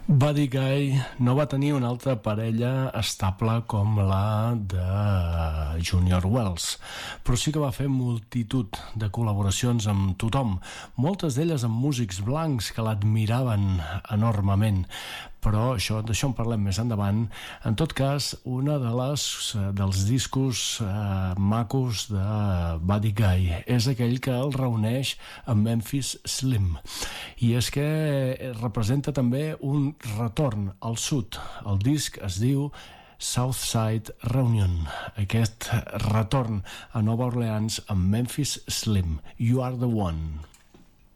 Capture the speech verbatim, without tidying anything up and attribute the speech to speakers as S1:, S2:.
S1: Buddy Guy no va tenir una altra parella estable com la de Junior Wells, però sí que va fer multitud de col·laboracions amb tothom, moltes d'elles amb músics blancs que l'admiraven enormement, però això, d'això en parlem més endavant. En tot cas, una de les, dels discos eh, macos de Buddy Guy és aquell que el reuneix amb Memphis Slim, i és que representa també un retorn al sud. El disc es diu Southside Reunion, aquest retorn a Nova Orleans amb Memphis Slim. You Are The One.